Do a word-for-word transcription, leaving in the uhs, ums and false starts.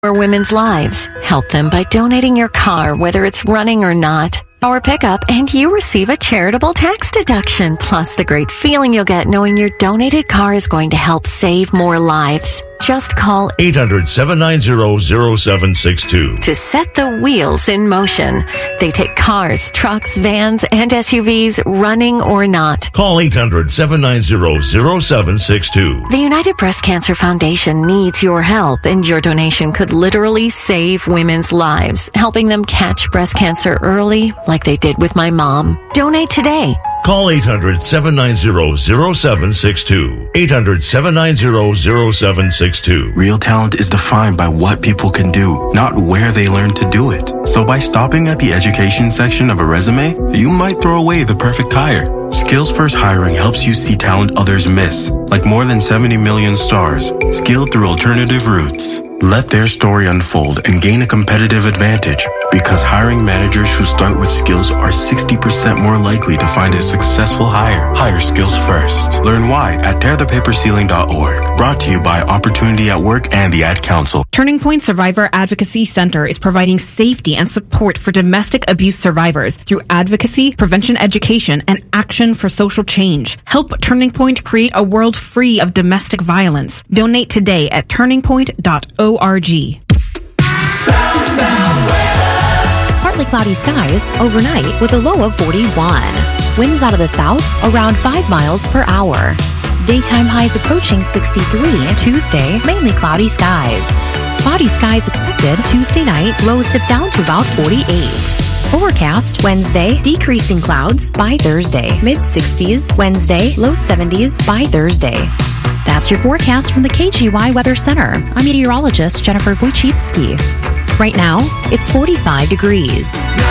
For women's lives. Help them by donating your car, whether it's running or not. Or pickup, and you receive a charitable tax deduction, plus the great feeling you'll get knowing your donated car is going to help save more lives. Just call eight hundred, seven nine zero, zero seven six two to set the wheels in motion. They take cars, trucks, vans, and S U Vs, running or not. Call eight hundred, seven nine zero, zero seven six two. The United Breast Cancer Foundation needs your help, and your donation could literally save women's lives, helping them catch breast cancer early, like they did with my mom. Donate today. Call eight hundred, seven nine zero, zero seven six two. eight hundred, seven nine zero, zero seven six two. Real talent is defined by what people can do, not where they learn to do it. So by stopping at the education section of a resume, you might throw away the perfect hire. Skills First Hiring helps you see talent others miss, like more than seventy million stars, skilled through alternative routes. Let their story unfold and gain a competitive advantage, because hiring managers who start with skills are sixty percent more likely to find a successful hire. Hire skills first. Learn why at tear the paper ceiling dot org. Brought to you by Opportunity at Work and the Ad Council. Turning Point Survivor Advocacy Center is providing safety and support for domestic abuse survivors through advocacy, prevention education, and action for social change. Help Turning Point create a world free of domestic violence. Donate today at turning point dot org. Partly cloudy skies overnight with a low of forty-one. Winds out of the south around five miles per hour. Daytime highs approaching sixty-three. Tuesday, mainly cloudy skies. Cloudy skies expected Tuesday night, lows dip down to about forty-eight. Forecast Wednesday, decreasing clouds by Thursday. mid sixties. Wednesday, low seventies by Thursday. That's your forecast from the K G Y Weather Center. I'm meteorologist Jennifer Wojcicki. Right now, it's forty-five degrees.